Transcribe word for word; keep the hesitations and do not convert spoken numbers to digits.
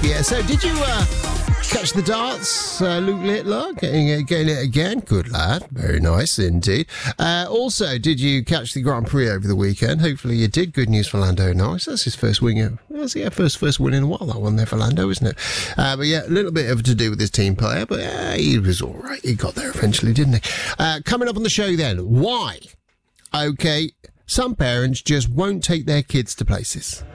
Yeah, so did you uh, catch the darts, uh, Luke Littler? Getting it, getting it again? Good lad. Very nice indeed. Uh, also, did you catch the Grand Prix over the weekend? Hopefully you did. Good news for Lando Norris. That's his first win. That's yeah, first first win in a while, that one there for Lando, isn't it? Uh, but yeah, a little bit of to do with his team player, but uh, he was all right. He got there eventually, didn't he? Uh, coming up on the show then, why? Okay, some parents just won't take their kids to places.